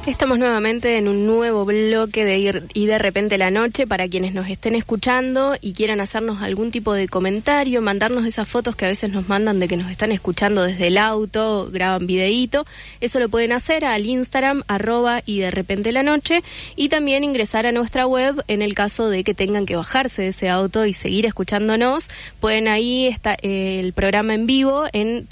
Estamos nuevamente en un nuevo bloque de Y de repente la noche. Para quienes nos estén escuchando y quieran hacernos algún tipo de comentario, mandarnos esas fotos que a veces nos mandan de que nos están escuchando desde el auto, graban videíto, eso lo pueden hacer al Instagram @y de repente la noche, y también ingresar a nuestra web en el caso de que tengan que bajarse de ese auto y seguir escuchándonos. Pueden ahí está el programa en vivo en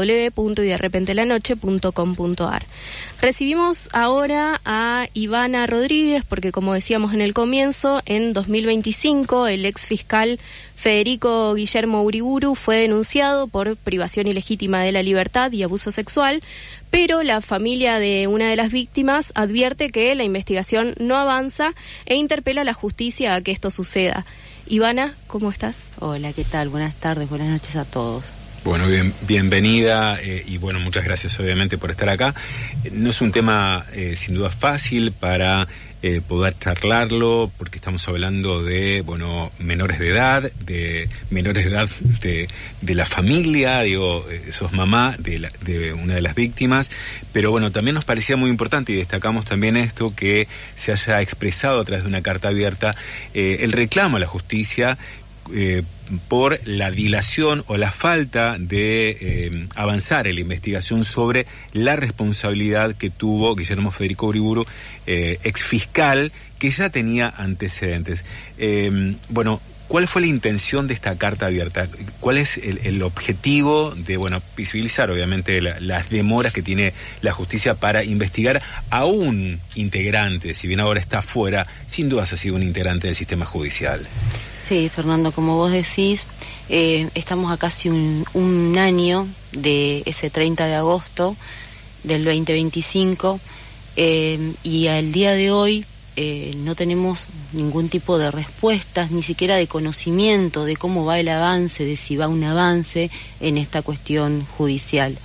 www.yderrepentelanoche.com.ar. Recibimos ahora a Ivana Rodríguez porque, como decíamos en el comienzo, en 2025 el ex fiscal Federico Guillermo Uriburu fue denunciado por privación ilegítima de la libertad y abuso sexual, pero la familia de una de las víctimas advierte que la investigación no avanza e interpela a la justicia a que esto suceda. Ivana, ¿cómo estás? Hola, ¿qué tal? Buenas tardes, buenas noches a todos. Bueno, bienvenida y bueno, muchas gracias obviamente por estar acá. No es un tema sin duda fácil para poder charlarlo, porque estamos hablando de, bueno, menores de edad de la familia, digo, sos mamá de una de las víctimas, pero bueno, también nos parecía muy importante, y destacamos también esto, que se haya expresado a través de una carta abierta el reclamo a la justicia por la dilación o la falta de avanzar en la investigación sobre la responsabilidad que tuvo Guillermo Federico Uriburu, ex fiscal, que ya tenía antecedentes. Bueno, ¿cuál fue la intención de esta carta abierta? ¿Cuál es el objetivo de, bueno, visibilizar obviamente las demoras que tiene la justicia para investigar a un integrante, si bien ahora está fuera, sin duda ha sido un integrante del sistema judicial? Sí, Fernando, como vos decís, estamos a casi un año de ese 30 de agosto del 2025 y al día de hoy no tenemos ningún tipo de respuestas, ni siquiera de conocimiento de cómo va el avance, de si va un avance en esta cuestión judicial.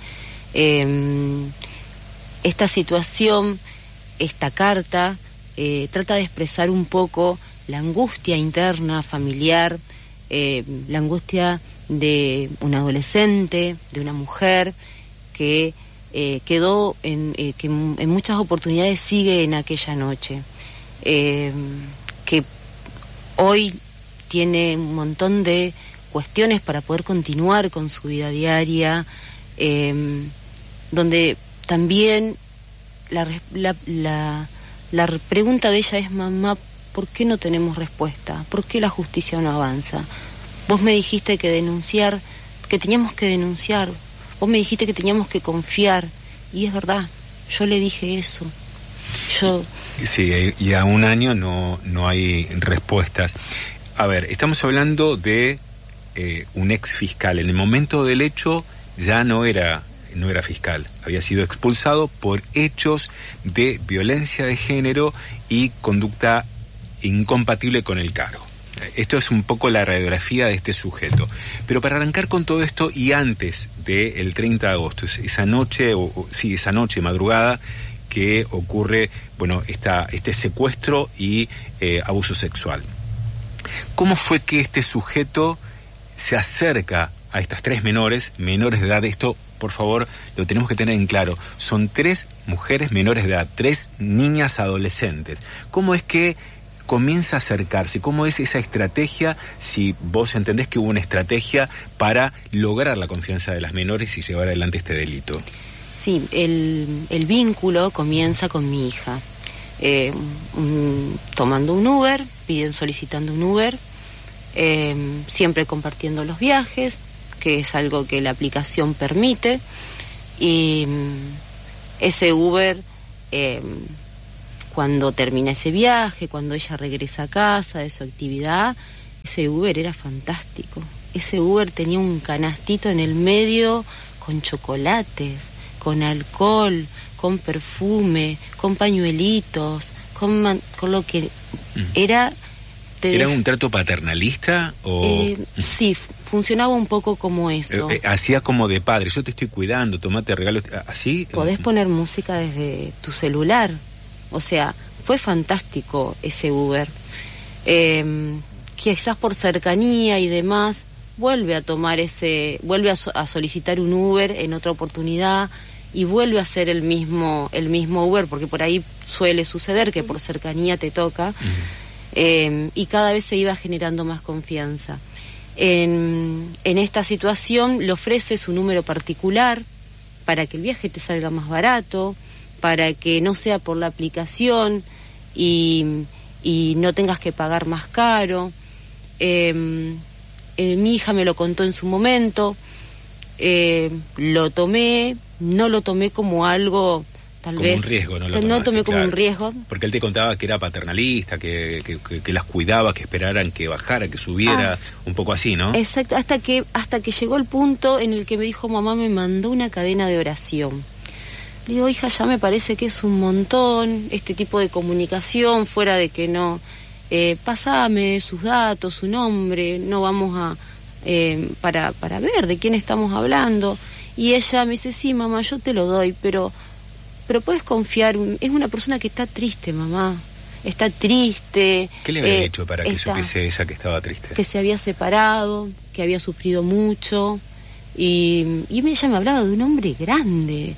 Esta situación, esta carta, trata de expresar un poco la angustia interna, familiar, la angustia de un adolescente, de una mujer que quedó que en muchas oportunidades sigue en aquella noche, que hoy tiene un montón de cuestiones para poder continuar con su vida diaria, donde también la pregunta de ella es: mamá, ¿por qué no tenemos respuesta? ¿Por qué la justicia no avanza? Vos me dijiste que teníamos que denunciar. Vos me dijiste que teníamos que confiar. Y es verdad, yo le dije eso. Sí, y a un año no hay respuestas. A ver, estamos hablando de un ex fiscal. En el momento del hecho ya no era fiscal. Había sido expulsado por hechos de violencia de género y conducta incompatible con el cargo. Esto es un poco la radiografía de este sujeto. Pero para arrancar con todo esto, y antes del 30 de agosto, esa noche, madrugada, que ocurre, bueno, este secuestro y abuso sexual. ¿Cómo fue que este sujeto se acerca a estas tres menores de edad? Esto, por favor, lo tenemos que tener en claro. Son 3 mujeres menores de edad, 3 niñas adolescentes. ¿Cómo es que comienza a acercarse? ¿Cómo es esa estrategia? Si vos entendés que hubo una estrategia para lograr la confianza de las menores y llevar adelante este delito. Sí, el vínculo comienza con mi hija, tomando un Uber, solicitando un Uber, siempre compartiendo los viajes, que es algo que la aplicación permite, y ese Uber, cuando termina ese viaje, cuando ella regresa a casa de su actividad, ese Uber era fantástico. Ese Uber tenía un canastito en el medio con chocolates, con alcohol, con perfume, con pañuelitos, con lo que era... ¿Era un trato paternalista o...? Sí, funcionaba un poco como eso. Hacía como de padre: yo te estoy cuidando, tomate regalos, ¿así? Podés poner música desde tu celular. O sea, fue fantástico ese Uber. Quizás por cercanía y demás, vuelve a solicitar un Uber en otra oportunidad, y vuelve a ser el mismo Uber, porque por ahí suele suceder que por cercanía te toca, y cada vez se iba generando más confianza. En esta situación le ofrece su número particular para que el viaje te salga más barato, para que no sea por la aplicación y no tengas que pagar más caro. Mi hija me lo contó en su momento, lo tomé, no lo tomé como algo, tal como vez... un riesgo, ¿no? No tomé como un riesgo. Porque él te contaba que era paternalista, que las cuidaba, que esperaran que bajara, que subiera, un poco así, ¿no? Exacto, hasta que llegó el punto en el que me dijo, mamá me mandó una cadena de oración. Le digo, hija, ya me parece que es un montón este tipo de comunicación, fuera de que no... pasame sus datos, su nombre, no vamos a... para ver de quién estamos hablando. Y ella me dice, sí, mamá, yo te lo doy, pero puedes confiar, es una persona que está triste, mamá, está triste. ¿Qué le había dicho para que supiese ella que estaba triste? Que se había separado, que había sufrido mucho, y ella me hablaba de un hombre grande,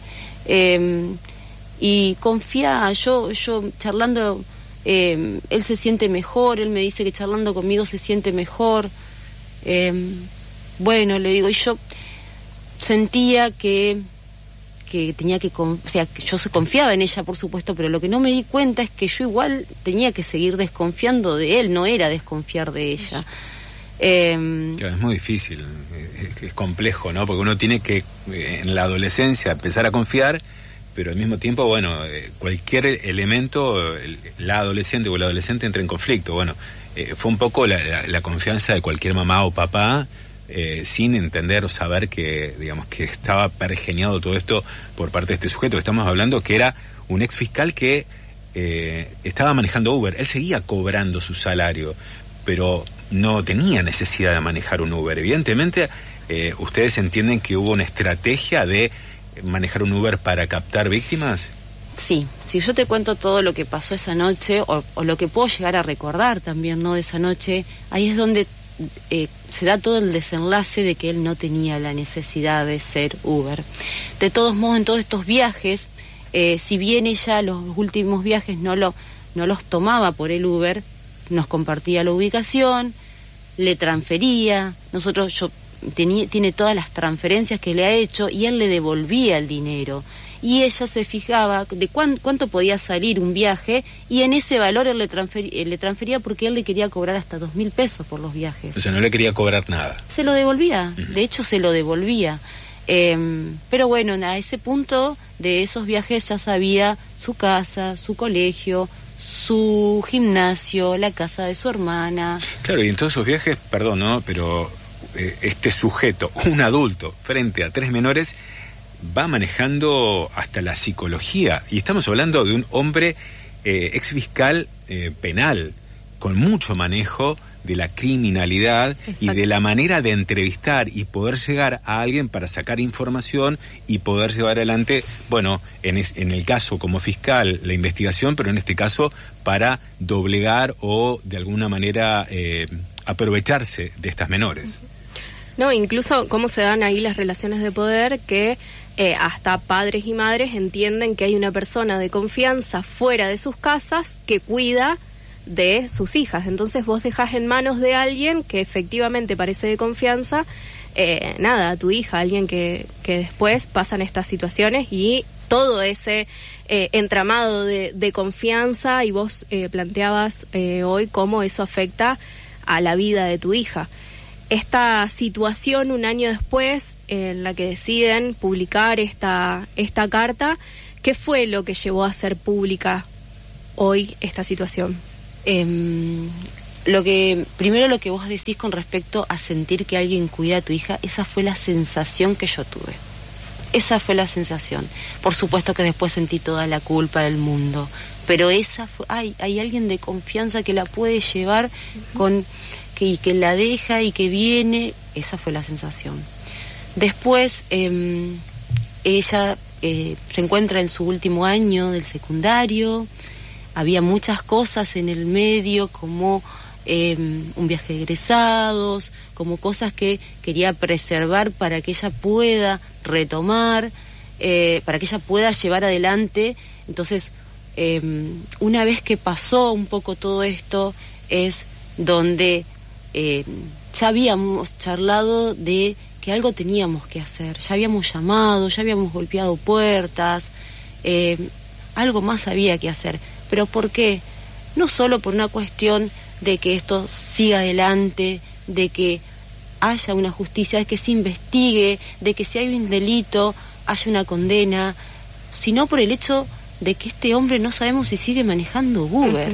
y confía, yo charlando, él se siente mejor, él me dice que charlando conmigo se siente mejor, bueno, le digo, y yo sentía que tenía que, o sea, que yo confiaba en ella, por supuesto, pero lo que no me di cuenta es que yo igual tenía que seguir desconfiando de él, no era desconfiar de ella. Claro, es muy difícil, es complejo, ¿no? Porque uno tiene que, en la adolescencia, empezar a confiar, pero al mismo tiempo, bueno, cualquier elemento, la adolescente o el adolescente entra en conflicto. Bueno, fue un poco la confianza de cualquier mamá o papá, sin entender o saber que, digamos, que estaba pergeñado todo esto por parte de este sujeto que estamos hablando, que era un ex fiscal que estaba manejando Uber. Él seguía cobrando su salario, pero no tenía necesidad de manejar un Uber. Evidentemente, ¿ustedes entienden que hubo una estrategia de manejar un Uber para captar víctimas? Sí, si yo te cuento todo lo que pasó esa noche, o lo que puedo llegar a recordar también, ¿no?, de esa noche, ahí es donde se da todo el desenlace de que él no tenía la necesidad de ser Uber. De todos modos, en todos estos viajes, si bien ella los últimos viajes no los tomaba por el Uber, nos compartía la ubicación, le transfería, tiene todas las transferencias que le ha hecho y él le devolvía el dinero. Y ella se fijaba de cuánto podía salir un viaje, y en ese valor él le transfería, porque él le quería cobrar hasta 2.000 pesos por los viajes. O sea, no le quería cobrar nada. Se lo devolvía, de hecho se lo devolvía. Pero bueno, a ese punto de esos viajes ya sabía su casa, su colegio, su gimnasio, la casa de su hermana. Claro, y en todos esos viajes, perdón, ¿no?, pero este sujeto, un adulto, frente a 3 menores, va manejando hasta la psicología. Y estamos hablando de un hombre ex fiscal penal, con mucho manejo de la criminalidad. Exacto. Y de la manera de entrevistar y poder llegar a alguien para sacar información y poder llevar adelante, bueno, en el caso como fiscal, la investigación, pero en este caso para doblegar o de alguna manera aprovecharse de estas menores. No, incluso cómo se dan ahí las relaciones de poder, que hasta padres y madres entienden que hay una persona de confianza fuera de sus casas que cuida de sus hijas. Entonces vos dejás en manos de alguien que efectivamente parece de confianza, a tu hija, alguien que después pasan estas situaciones, y todo ese entramado de confianza, y vos planteabas hoy cómo eso afecta a la vida de tu hija. Esta situación, un año después, en la que deciden publicar esta carta, ¿qué fue lo que llevó a hacer pública hoy esta situación? Primero lo que vos decís con respecto a sentir que alguien cuida a tu hija, esa fue la sensación que yo tuve. Esa fue la sensación. Por supuesto que después sentí toda la culpa del mundo, pero esa fue, hay alguien de confianza que la puede llevar y que la deja y que viene. Esa fue la sensación. Después ella se encuentra en su último año del secundario. Había muchas cosas en el medio, como un viaje de egresados, como cosas que quería preservar para que ella pueda retomar. para que ella pueda llevar adelante. Entonces, una vez que pasó un poco todo esto, es donde ya habíamos charlado de que algo teníamos que hacer, ya habíamos llamado, ya habíamos golpeado puertas, algo más había que hacer. ¿Pero por qué? No solo por una cuestión de que esto siga adelante, de que haya una justicia, de que se investigue, de que si hay un delito haya una condena, sino por el hecho de que este hombre no sabemos si sigue manejando Uber.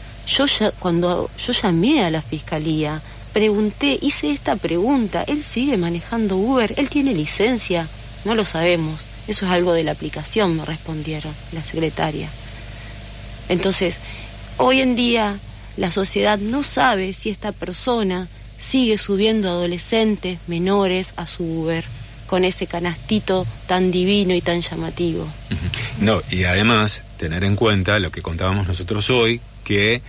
Cuando yo llamé a la fiscalía, pregunté, hice esta pregunta, ¿él sigue manejando Uber? ¿Él tiene licencia? No lo sabemos, eso es algo de la aplicación, me respondieron la secretaria. Entonces, hoy en día la sociedad no sabe si esta persona sigue subiendo adolescentes, menores a su Uber, con ese canastito tan divino y tan llamativo. No, y además tener en cuenta lo que contábamos nosotros hoy, que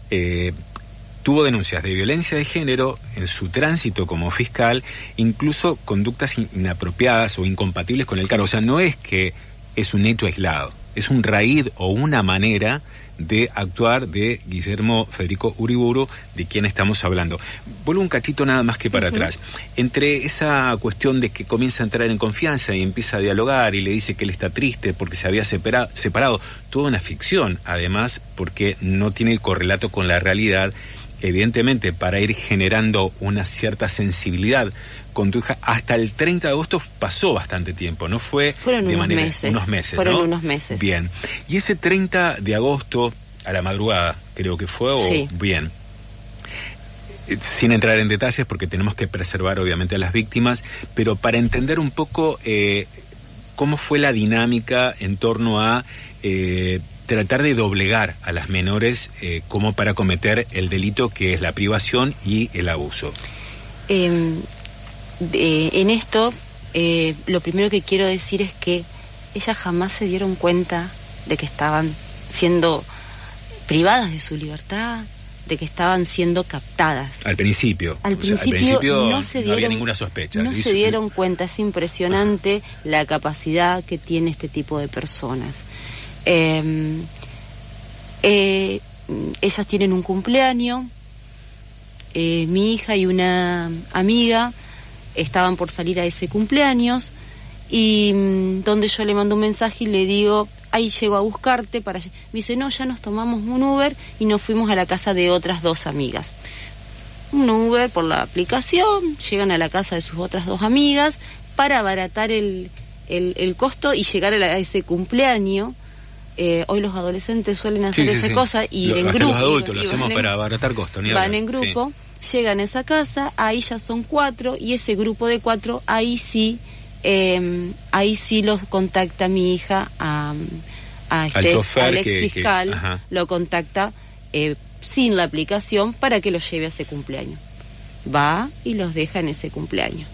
tuvo denuncias de violencia de género en su tránsito como fiscal, incluso conductas inapropiadas o incompatibles con el cargo. O sea, no es que es un hecho aislado, es un raíz o una manera de actuar de Guillermo Federico Uriburu, de quien estamos hablando. Vuelvo un cachito nada más que para atrás. Entre esa cuestión de que comienza a entrar en confianza y empieza a dialogar y le dice que él está triste porque se había separado, toda una ficción, además, porque no tiene el correlato con la realidad, evidentemente, para ir generando una cierta sensibilidad con tu hija. Hasta el 30 de agosto pasó bastante tiempo, ¿no? Fueron unos meses. Fueron unos meses. Bien. Y ese 30 de agosto, a la madrugada, creo que fue, sí. Bien. Sin entrar en detalles, porque tenemos que preservar, obviamente, a las víctimas, pero para entender un poco cómo fue la dinámica en torno a tratar de doblegar a las menores como para cometer el delito que es la privación y el abuso. En esto, lo primero que quiero decir es que ellas jamás se dieron cuenta de que estaban siendo privadas de su libertad, de que estaban siendo captadas. Al principio no había ninguna sospecha. No se dieron cuenta, es impresionante la capacidad que tiene este tipo de personas. Ellas tienen un cumpleaños, mi hija y una amiga estaban por salir a ese cumpleaños y donde yo le mando un mensaje y le digo, ahí llego a buscarte me dice, no, ya nos tomamos un Uber y nos fuimos a la casa de otras dos amigas. Un Uber por la aplicación, llegan a la casa de sus otras dos amigas para abaratar el costo y llegar a ese cumpleaños. Hoy los adolescentes suelen hacer esa cosa y en grupo. Los adultos lo hacemos para abaratar costos. Van en grupo, llegan a esa casa, ahí ya son 4 y ese grupo de 4, ahí sí los contacta mi hija al ex fiscal, lo contacta sin la aplicación para que los lleve a ese cumpleaños. Va y los deja en ese cumpleaños.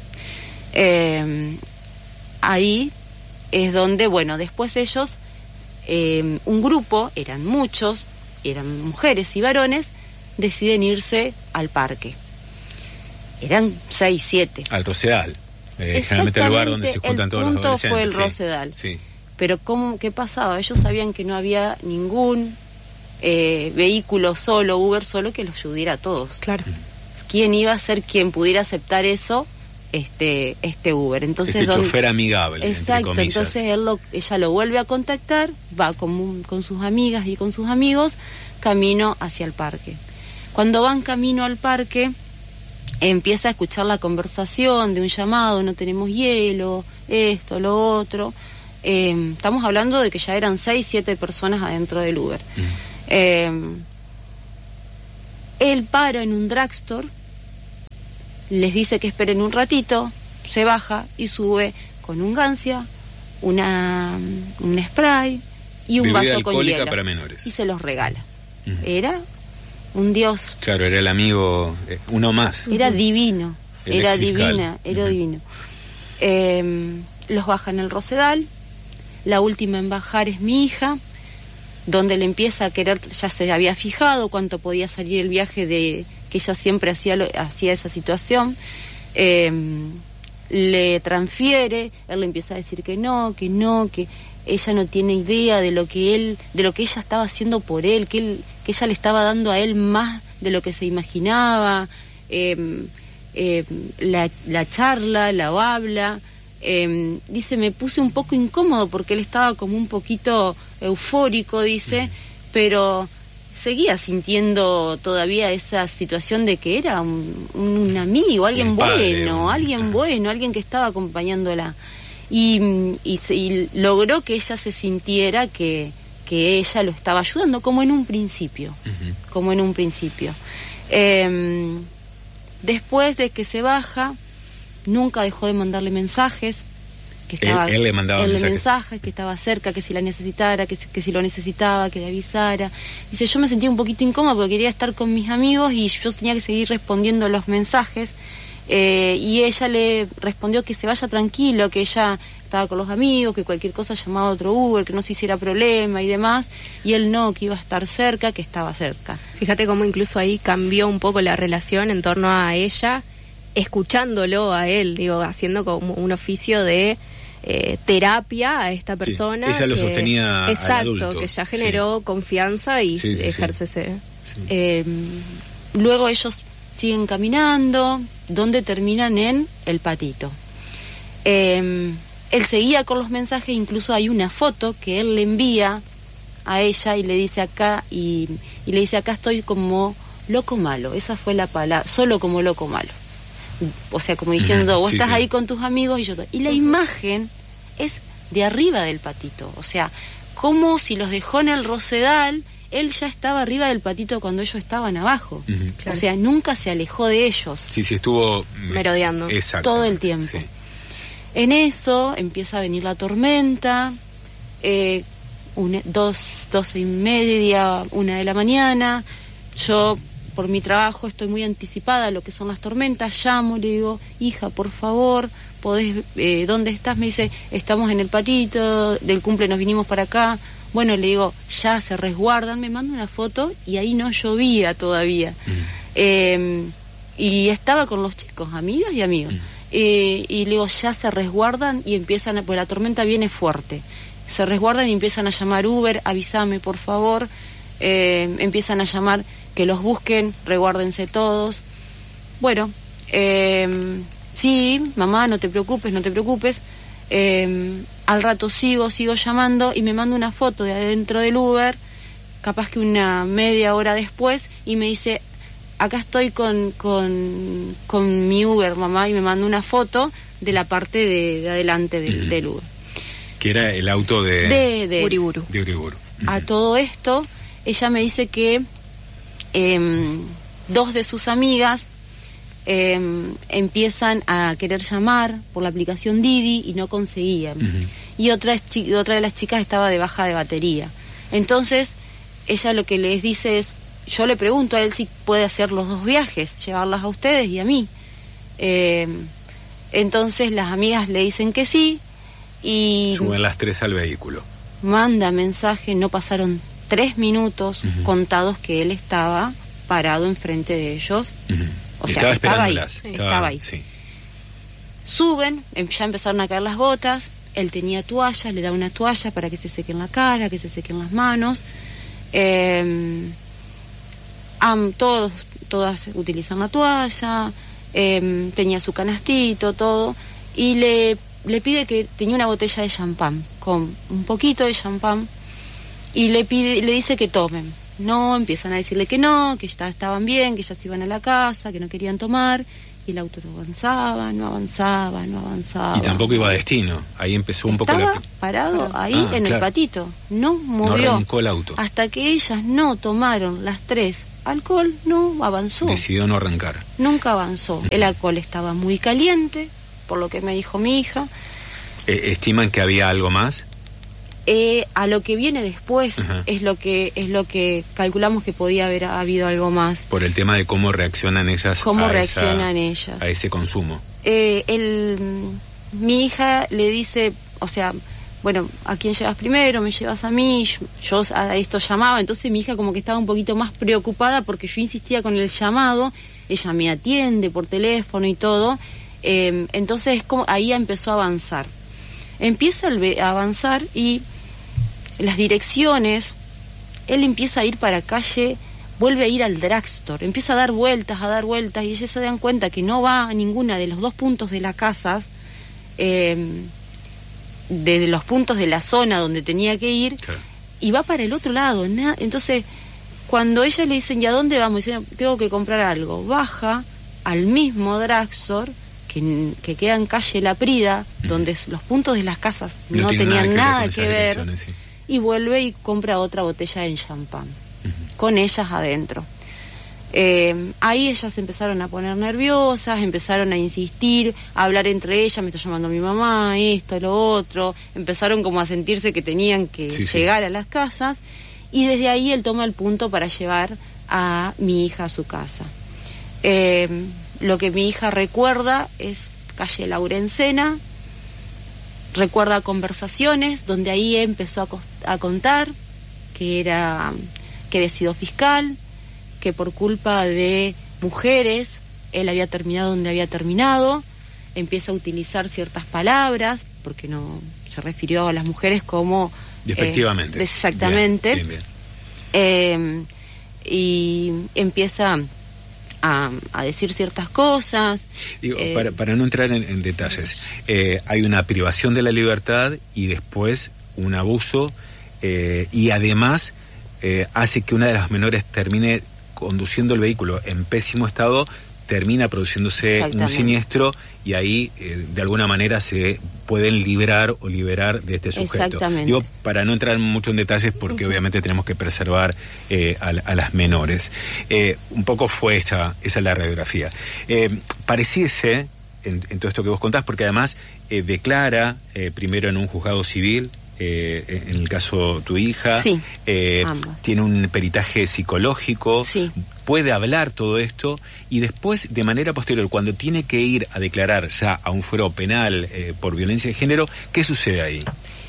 Ahí es donde, bueno, después ellos, un grupo, eran muchos, eran mujeres y varones, deciden irse al parque. Eran 6, 7. Al Rosedal. Generalmente el lugar donde se juntan todos los adolescentes. El punto fue el Rosedal. Sí. Pero ¿qué pasaba? Ellos sabían que no había ningún vehículo solo, Uber solo, que los ayudara a todos. Claro. ¿Quién iba a ser quien pudiera aceptar eso? Este Uber. Entonces, chofer amigable. Exacto. Entonces ella lo vuelve a contactar, va con sus amigas y con sus amigos, camino hacia el parque. Cuando van camino al parque, empieza a escuchar la conversación de un llamado, no tenemos hielo, esto, lo otro. Estamos hablando de que ya eran 6, 7 personas adentro del Uber. Él para en un drugstore, les dice que esperen un ratito, se baja y sube con un Gancia, un spray y un vaso con hielo para menores. Y se los regala. Era un dios. Claro, era el amigo, uno más. Era divino, era divino. Los baja en el Rosedal. La última en bajar es mi hija, donde le empieza a querer, ya se había fijado cuánto podía salir el viaje, de que ella siempre hacía esa situación. le transfiere, él le empieza a decir que ella no tiene idea de lo que ella estaba haciendo por él, que ella le estaba dando a él más de lo que se imaginaba. La charla, la habla, dice, me puse un poco incómodo porque él estaba como un poquito eufórico, dice, pero seguía sintiendo todavía esa situación de que era un amigo, alguien bueno, alguien que estaba acompañándola. Y logró que ella se sintiera que ella lo estaba ayudando, como en un principio. Después de que se baja, nunca dejó de mandarle mensajes. Él le mandaba mensajes, que estaba cerca, que si la necesitara, que si lo necesitaba, que le avisara. Dice, yo me sentía un poquito incómoda porque quería estar con mis amigos y yo tenía que seguir respondiendo los mensajes. Y ella le respondió que se vaya tranquilo, que ella estaba con los amigos, que cualquier cosa llamaba a otro Uber, que no se hiciera problema y demás, y él no, que iba a estar cerca, que estaba cerca. Fíjate cómo incluso ahí cambió un poco la relación en torno a ella, escuchándolo a él, haciendo como un oficio de terapia a esta persona. Sí, ella lo sostenía al adulto. Exacto, que ya generó confianza y ejerce ese... Luego ellos siguen caminando, donde terminan en el patito. Él seguía con los mensajes, incluso hay una foto que él le envía a ella y le dice acá, y le dice, acá estoy como loco malo. Esa fue la palabra, solo como loco malo. O sea, como diciendo, vos estás ahí con tus amigos y yo... Y la imagen es de arriba del patito, o sea, como si los dejó en el Rosedal, él ya estaba arriba del patito cuando ellos estaban abajo. Claro. O sea, nunca se alejó de ellos. Sí, estuvo merodeando todo el tiempo. Sí. En eso empieza a venir la tormenta, 12:30, 1 de la mañana. Yo, por mi trabajo, estoy muy anticipada a lo que son las tormentas. Llamo, le digo, hija, por favor, ¿dónde estás? Me dice, estamos en el patito, del cumple nos vinimos para acá. Bueno, le digo, ya se resguardan, me manda una foto y ahí no llovía todavía. Y estaba con los chicos, amigas y amigos. Y le digo, ya se resguardan y empiezan, pues la tormenta viene fuerte. Se resguardan y empiezan a llamar Uber, avísame por favor. Empiezan a llamar que los busquen, resguárdense todos. Bueno, sí, mamá, no te preocupes. Al rato sigo llamando y me manda una foto de adentro del Uber, capaz que una media hora después, y me dice, acá estoy con mi Uber, mamá, y me manda una foto de la parte de adelante del Uber. Que era el auto de Uriburu. De Uriburu. A todo esto, ella me dice que 2 de sus amigas empiezan a querer llamar por la aplicación Didi y no conseguían. Y otra de las chicas estaba de baja de batería. Entonces, ella lo que les dice es, yo le pregunto a él si puede hacer los 2 viajes, llevarlas a ustedes y a mí. Entonces las amigas le dicen que sí y... Suben las 3 al vehículo. Manda mensaje, no pasaron 3 minutos contados que él estaba parado enfrente de ellos. O sea, estaba ahí. Sí. Suben, ya empezaron a caer las gotas, él tenía toallas, le da una toalla para que se sequen la cara, que se sequen las manos. Todas utilizan la toalla, tenía su canastito, todo, y le pide que tenía una botella de champán, con un poquito de champán, y le dice que tomen. No, empiezan a decirle que no, que ya estaban bien, que ya se iban a la casa, que no querían tomar, y el auto no avanzaba. Y tampoco iba a destino, ahí empezó un poco Estaba parado ahí en el patito, no movió. No arrancó el auto. Hasta que ellas no tomaron las 3 alcohol, no avanzó. Decidió no arrancar. Nunca avanzó. El alcohol estaba muy caliente, por lo que me dijo mi hija. ¿Estiman que había algo más? A lo que viene después es lo que calculamos que podía haber habido algo más. Por el tema de cómo reaccionan ellas a ese consumo. Mi hija le dice, o sea, bueno, ¿a quién llevas primero? ¿Me llevas a mí? Yo a esto llamaba, entonces mi hija como que estaba un poquito más preocupada porque yo insistía con el llamado, ella me atiende por teléfono y todo, Entonces ahí empezó a avanzar. Empieza a avanzar y las direcciones, él empieza a ir para calle, vuelve a ir al drugstore, empieza a dar vueltas, y ellos se dan cuenta que no va a ninguna de los dos puntos de las casas, de los puntos de la zona donde tenía que ir, claro. Y va para el otro lado. Entonces, cuando ella le dicen, ¿y a dónde vamos? Dicen, tengo que comprar algo. Baja al mismo drugstore que queda en calle La Prida, donde los puntos de las casas no tenían nada que ver, sí. Y vuelve y compra otra botella de champán, con ellas adentro. Ahí ellas se empezaron a poner nerviosas, empezaron a insistir, a hablar entre ellas, me está llamando mi mamá, esto, lo otro, empezaron como a sentirse que tenían que llegar a las casas, y desde ahí él toma el punto para llevar a mi hija a su casa. Lo que mi hija recuerda es calle Laurencena, recuerda conversaciones donde ahí empezó a contar que había sido fiscal, que por culpa de mujeres él había terminado donde había terminado, empieza a utilizar ciertas palabras, porque no se refirió a las mujeres como... Despectivamente. Exactamente. Bien, bien. Y empieza a decir ciertas cosas. Digo, para no entrar en detalles, hay una privación de la libertad y después un abuso, y además hace que una de las menores termine conduciendo el vehículo en pésimo estado, termina produciéndose un siniestro, y ahí de alguna manera se pueden librar o liberar de este sujeto. Exactamente. Digo, para no entrar mucho en detalles, porque obviamente tenemos que preservar a las menores. Un poco fue esa la radiografía. Pareciese, en todo esto que vos contás, porque además declara primero en un juzgado civil, en el caso tu hija, sí, tiene un peritaje psicológico, sí, puede hablar todo esto, y después, de manera posterior, cuando tiene que ir a declarar ya a un fuero penal por violencia de género, ¿qué sucede ahí?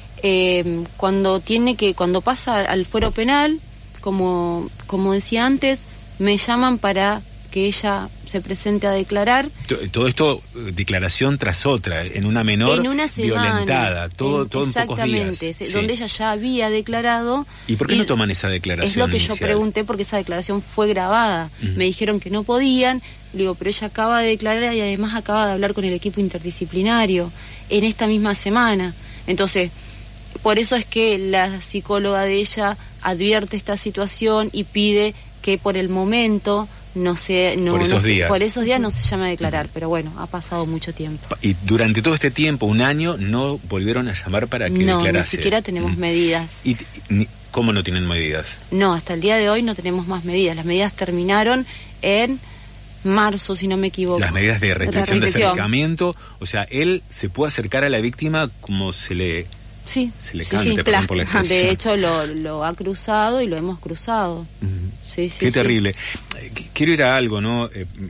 Cuando pasa al fuero penal, como decía antes, me llaman para que ella se presente a declarar. Todo esto, declaración tras otra, en una menor en una semana, violentada, todo en pocos días. Exactamente, donde ella ya había declarado. ¿Y por qué no toman esa declaración Es lo que inicial? yo pregunté, porque esa declaración fue grabada. Me dijeron que no podían, le digo, pero ella acaba de declarar y además acaba de hablar con el equipo interdisciplinario en esta misma semana. Entonces, por eso es que la psicóloga de ella advierte esta situación y pide que por el momento... por esos días no se llama a declarar, pero bueno, ha pasado mucho tiempo. Y durante todo este tiempo, un año, no volvieron a llamar para que declarase. No, ni siquiera tenemos medidas. ¿Y cómo no tienen medidas? No, hasta el día de hoy no tenemos más medidas. Las medidas terminaron en marzo, si no me equivoco. Las medidas de restricción de acercamiento, o sea, él se puede acercar a la víctima como se le... Sí, se le cante, perdón por la expresión. De hecho lo ha cruzado y lo hemos cruzado. Qué terrible. Quiero ir a algo, ¿no?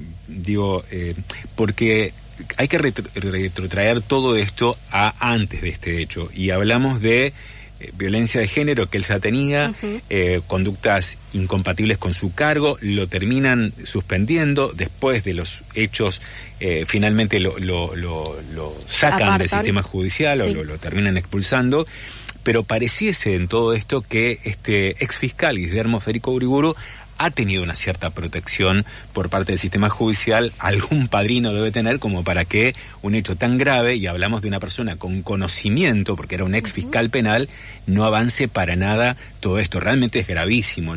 Porque hay que retrotraer todo esto a antes de este hecho, y hablamos de violencia de género que él ya tenía, conductas incompatibles con su cargo, lo terminan suspendiendo, después de los hechos finalmente lo sacan del sistema judicial, o lo terminan expulsando, pero pareciese en todo esto que este ex fiscal Guillermo Federico Uriburu ha tenido una cierta protección por parte del sistema judicial. Algún padrino debe tener como para que un hecho tan grave, y hablamos de una persona con conocimiento, porque era un ex fiscal penal, no avance para nada todo esto. Realmente es gravísimo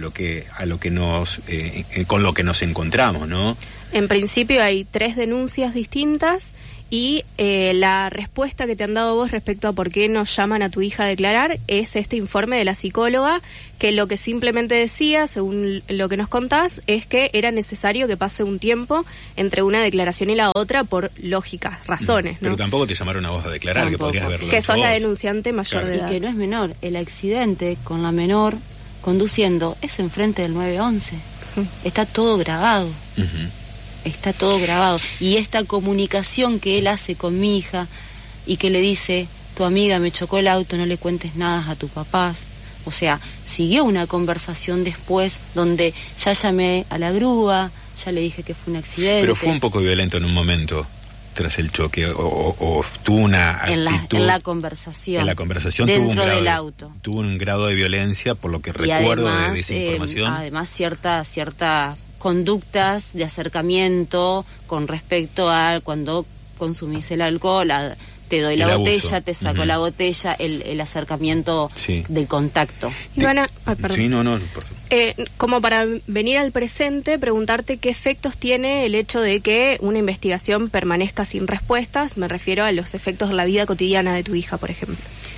con lo que nos encontramos, ¿no? En principio hay 3 denuncias distintas, y la respuesta que te han dado vos respecto a por qué nos llaman a tu hija a declarar es este informe de la psicóloga, que lo que simplemente decía, según lo que nos contás, es que era necesario que pase un tiempo entre una declaración y la otra por lógicas razones, ¿no? Pero tampoco te llamaron a vos a declarar, tampoco. Que podrías verlo. Que sos la denunciante mayor de edad. Y que no es menor. El accidente con la menor conduciendo es enfrente del 911. Está todo grabado. Está todo grabado. Y esta comunicación que él hace con mi hija, y que le dice, tu amiga me chocó el auto, no le cuentes nada a tus papás. O sea, siguió una conversación después donde ya llamé a la grúa, ya le dije que fue un accidente. Pero fue un poco violento en un momento. tras el choque o tuvo una actitud en la conversación. En la conversación dentro del auto. Tuvo un grado de violencia, por lo que recuerdo además, de esa información. Además, ciertas conductas de acercamiento con respecto a cuando consumís el alcohol, te doy la botella, te saco la botella, el acercamiento del contacto. Ivana, perdón. Sí, no, como para venir al presente, preguntarte qué efectos tiene el hecho de que una investigación permanezca sin respuestas. Me refiero a los efectos de la vida cotidiana de tu hija, por ejemplo.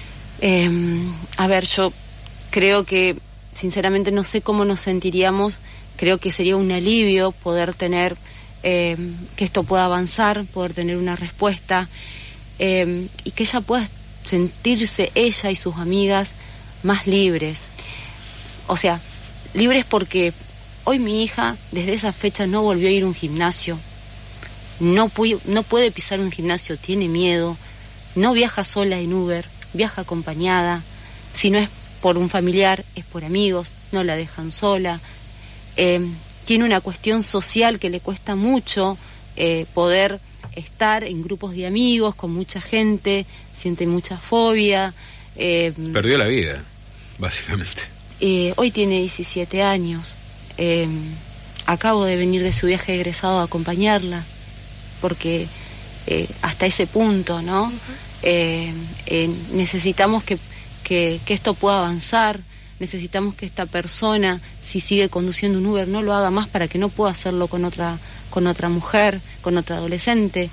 A ver, yo creo que, sinceramente, no sé cómo nos sentiríamos. Creo que sería un alivio poder tener, que esto pueda avanzar, poder tener una respuesta, y que ella pueda sentirse, ella y sus amigas, más libres. O sea, libres porque hoy mi hija, desde esa fecha, no volvió a ir a un gimnasio, no puede pisar un gimnasio, tiene miedo, no viaja sola en Uber, viaja acompañada, si no es por un familiar, es por amigos, no la dejan sola. Tiene una cuestión social que le cuesta mucho poder estar en grupos de amigos con mucha gente, siente mucha fobia. Perdió la vida, básicamente. Hoy tiene 17 años. Acabo de venir de su viaje egresado a acompañarla, porque hasta ese punto, ¿no? Necesitamos que esto pueda avanzar. Necesitamos que esta persona, si sigue conduciendo un Uber, no lo haga más para que no pueda hacerlo con otra mujer, con otra adolescente.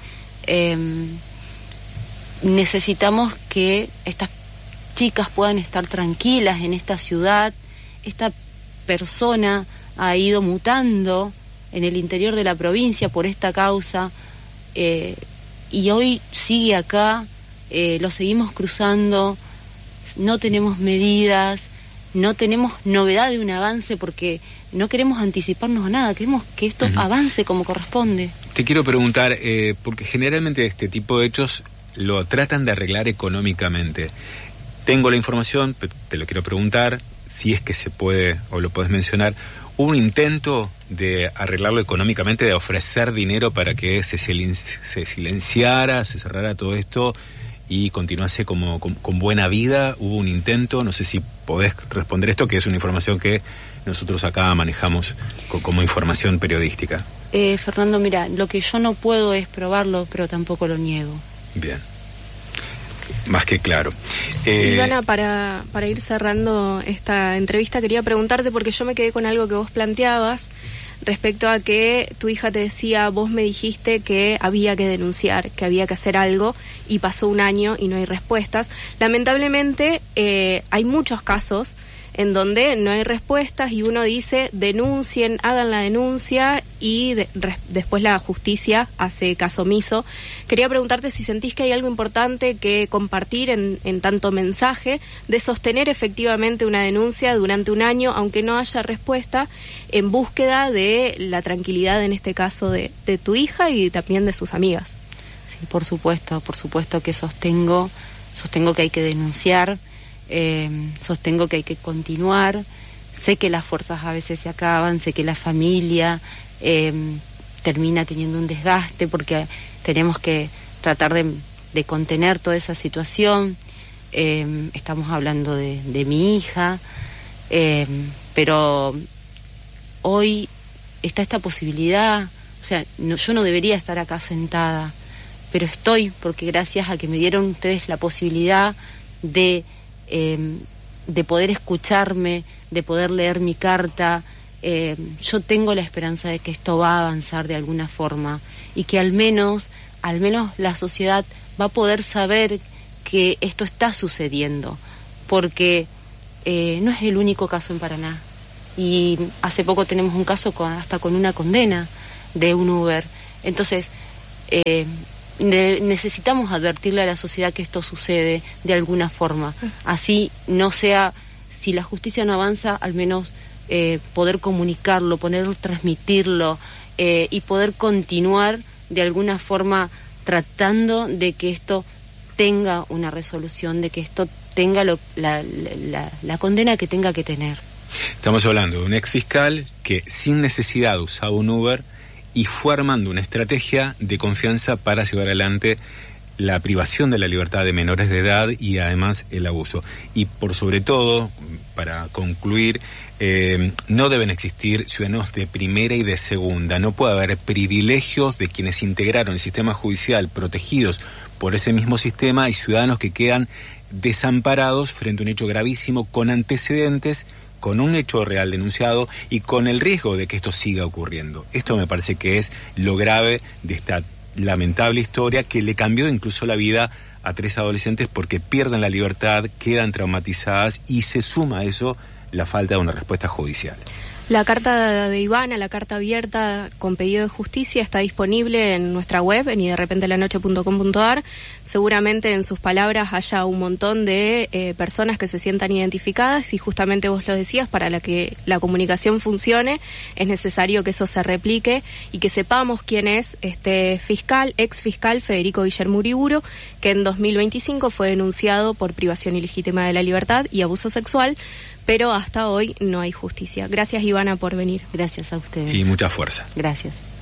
Necesitamos que estas chicas puedan estar tranquilas en esta ciudad. Esta persona ha ido mutando en el interior de la provincia por esta causa, y hoy sigue acá, lo seguimos cruzando, no tenemos medidas, no tenemos novedad de un avance porque no queremos anticiparnos a nada, queremos que esto avance como corresponde. Te quiero preguntar, porque generalmente este tipo de hechos lo tratan de arreglar económicamente. Tengo la información, te lo quiero preguntar, si es que se puede o lo puedes mencionar. ¿Hubo un intento de arreglarlo económicamente, de ofrecer dinero para que se silenciara, se cerrara todo esto y continuase con buena vida? ¿Hubo un intento? No sé si podés responder esto, que es una información que nosotros acá manejamos como información periodística. Fernando, mira, lo que yo no puedo es probarlo, pero tampoco lo niego. Bien. Más que claro. Ivana, para ir cerrando esta entrevista, quería preguntarte, porque yo me quedé con algo que vos planteabas respecto a que tu hija te decía, vos me dijiste que había que denunciar, que había que hacer algo, y pasó un año y no hay respuestas. Lamentablemente hay muchos casos en donde no hay respuestas y uno dice, denuncien, hagan la denuncia, y después la justicia hace caso omiso. Quería preguntarte si sentís que hay algo importante que compartir en tanto mensaje, de sostener efectivamente una denuncia durante un año, aunque no haya respuesta, en búsqueda de la tranquilidad, en este caso, de tu hija y también de sus amigas. Sí, por supuesto que sostengo que hay que denunciar. Sostengo que hay que continuar. Sé que las fuerzas a veces se acaban, sé que la familia termina teniendo un desgaste porque tenemos que tratar de contener toda esa situación. Estamos hablando de mi hija, pero hoy está esta posibilidad. O sea, yo no debería estar acá sentada, pero estoy, porque gracias a que me dieron ustedes la posibilidad de poder escucharme, de poder leer mi carta, yo tengo la esperanza de que esto va a avanzar de alguna forma y que al menos la sociedad va a poder saber que esto está sucediendo, porque no es el único caso en Paraná, y hace poco tenemos un caso hasta con una condena de un Uber. Entonces necesitamos advertirle a la sociedad que esto sucede de alguna forma, así no sea, si la justicia no avanza, al menos poder comunicarlo, transmitirlo, y poder continuar de alguna forma tratando de que esto tenga una resolución, de que esto tenga la condena que tenga que tener. Estamos hablando de un ex fiscal que sin necesidad usaba un Uber y fue armando una estrategia de confianza para llevar adelante la privación de la libertad de menores de edad y además el abuso. Y por sobre todo, para concluir, no deben existir ciudadanos de primera y de segunda. No puede haber privilegios de quienes integraron el sistema judicial protegidos por ese mismo sistema y ciudadanos que quedan desamparados frente a un hecho gravísimo con antecedentes, con un hecho real denunciado y con el riesgo de que esto siga ocurriendo. Esto me parece que es lo grave de esta lamentable historia que le cambió incluso la vida a 3 adolescentes porque pierden la libertad, quedan traumatizadas y se suma a eso la falta de una respuesta judicial. La carta de Ivana, la carta abierta con pedido de justicia, está disponible en nuestra web, en yderrepentelanoche.com.ar. Seguramente en sus palabras haya un montón de personas que se sientan identificadas y justamente vos lo decías, para que la comunicación funcione es necesario que eso se replique y que sepamos quién es este fiscal, ex fiscal Federico Guillermo Uriburu, que en 2025 fue denunciado por privación ilegítima de la libertad y abuso sexual, pero hasta hoy no hay justicia. Gracias, Ivana, por venir. Gracias a ustedes. Y mucha fuerza. Gracias.